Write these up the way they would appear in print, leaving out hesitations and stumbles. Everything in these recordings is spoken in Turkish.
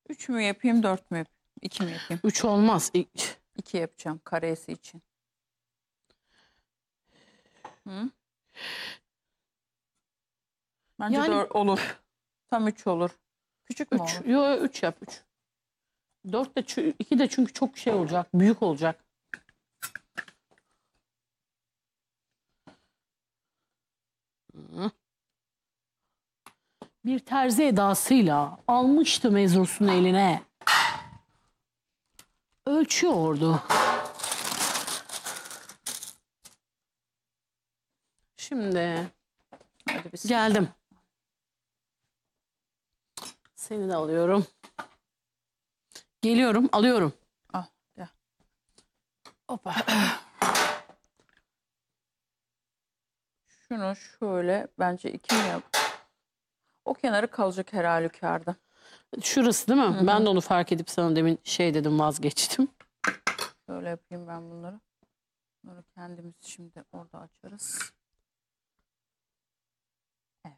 3 mü yapayım 4 mü yapayım? 2 mi yapayım? 3 olmaz. 2 yapacağım karesi için. Hı? Bence Yani 4 olur. Tam 3 olur. Küçük mü 3. olur? Yok 3 yap 3. 4 de 2 de çünkü çok şey olacak. Büyük olacak. Bir terzi edasıyla almıştı mezrusunu eline. Ölçüyordu. Şimdi Hadi biz. geldim. Seni de alıyorum. Geliyorum, alıyorum. Al gel. Hoppa. Şunu şöyle bence 2 mi yap? O kenarı kalacak her halükarda. Şurası değil mi? Hı hı. Ben de onu fark edip sana demin şey dedim, vazgeçtim. Şöyle yapayım ben bunları. Bunları kendimiz şimdi orada açarız. Evet.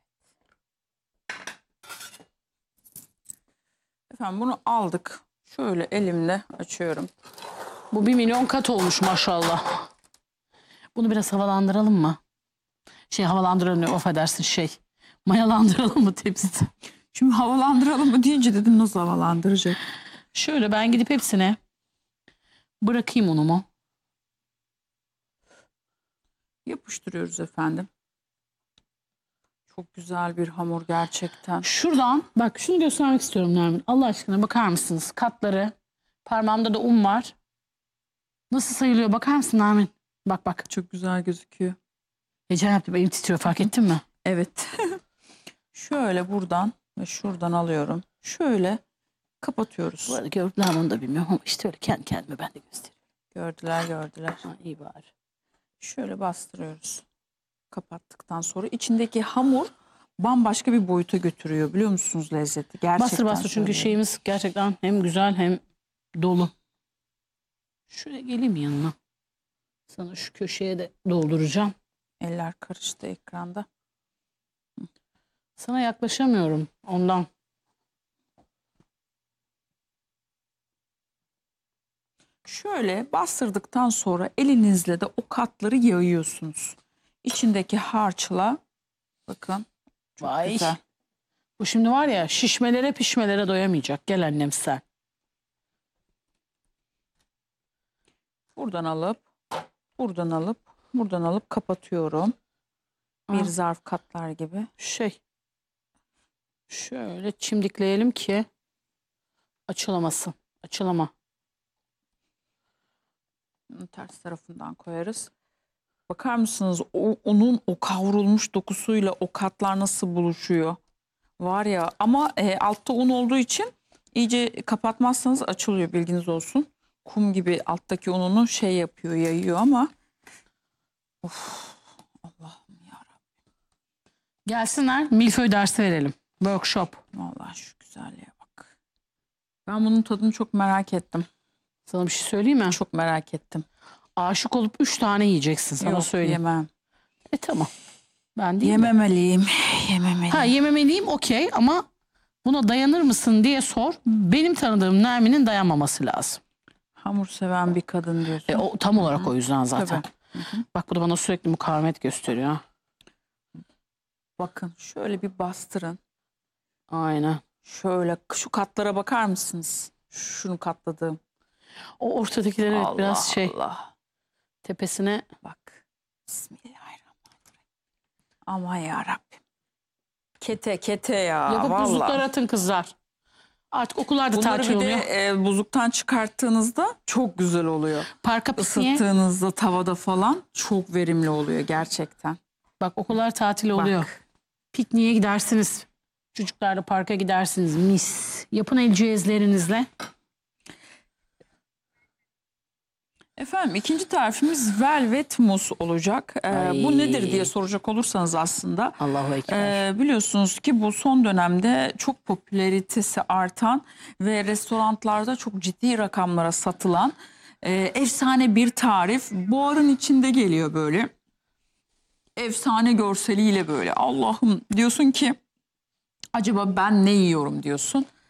Efendim bunu aldık. Şöyle elimle açıyorum. Bu 1 milyon kat olmuş maşallah. Bunu biraz havalandıralım mı? Havalandıralım, affedersin mayalandıralım mı tepsisi? Şimdi havalandıralım mı deyince dedim nasıl havalandıracak? Şöyle ben gidip hepsine bırakayım unumu. Yapıştırıyoruz efendim. Çok güzel bir hamur gerçekten. Şuradan bak şunu göstermek istiyorum Nermin. Allah aşkına bakar mısınız? Katları. Parmağımda da un var. Nasıl sayılıyor bakar mısın Nermin? Bak bak. Çok güzel gözüküyor. Heyecan yaptım, elim titriyor, fark ettin mi? Evet. Şöyle buradan ve şuradan alıyorum. Şöyle kapatıyoruz. Bu arada gördüler onu da bilmiyorum ama işte öyle kendi kendime ben de gösteriyorum. Gördüler. Ha, iyi bari. Şöyle bastırıyoruz. Kapattıktan sonra içindeki hamur bambaşka bir boyuta götürüyor biliyor musunuz lezzeti? Gerçekten Bastır çünkü söylüyorum. şeyimiz gerçekten hem güzel hem dolu. Şuraya geleyim yanına. Sana şu köşeye de dolduracağım. Eller karıştı ekranda. Sana yaklaşamıyorum ondan. Şöyle bastırdıktan sonra elinizle de o katları yayıyorsunuz. İçindeki harçla bakın çok Vay. güzel. Bu şimdi var ya şişmelere pişmelere doyamayacak. Gel annem sen. Buradan alıp buradan alıp kapatıyorum. Bir Ha. zarf katlar gibi. Şöyle çimdikleyelim ki açılamasın. Açılama. Ters tarafından koyarız. Bakar mısınız onun o kavrulmuş dokusuyla o katlar nasıl buluşuyor? Var ya ama altta un olduğu için iyice kapatmazsanız açılıyor bilginiz olsun. Kum gibi alttaki ununu yapıyor yayıyor ama of, Allah'ım yarabbim. Gelsinler milföy dersi verelim. Workshop. Vallahi şu güzelliğe bak. Ben bunun tadını çok merak ettim. Sana bir şey söyleyeyim mi? Çok merak ettim. Aşık olup 3 tane yiyeceksin sana Yok, söyleyeyim. yemem. Tamam. Ben değil mi? Yememeliyim. Yememeliyim. Ha, yememeliyim okey ama buna dayanır mısın diye sor. Benim tanıdığım Nermin'in dayanmaması lazım. Hamur seven bir kadın diyorsun. O tam olarak o yüzden zaten. Tabii. Bak bu da bana sürekli mukavemet gösteriyor. Bakın şöyle bir bastırın. Aynen. Şöyle şu katlara bakar mısınız? Şunu katladığım. O ortadakiler evet, biraz Allah. tepesine. Bak. Bismillahirrahmanirrahim. Aman yarabbim. Kete ya. Yapıp vallahi. buzluklara atın kızlar. Artık okullarda Bunları tatil bir oluyor. de buzluktan çıkarttığınızda çok güzel oluyor. Parka pikniğe. Isıttığınızda tavada falan çok verimli oluyor gerçekten. Bak okullar tatil oluyor. Bak. Pikniğe gidersiniz. Çocuklarla parka gidersiniz. Mis. Yapın el cihazlarınızla. Efendim ikinci tarifimiz velvet mus olacak. Bu nedir diye soracak olursanız aslında Allahu ekber. biliyorsunuz ki bu son dönemde çok popülaritesi artan ve restoranlarda çok ciddi rakamlara satılan efsane bir tarif. Buharın içinde geliyor böyle. Efsane görseliyle böyle. Allah'ım diyorsun ki acaba ben ne yiyorum diyorsun.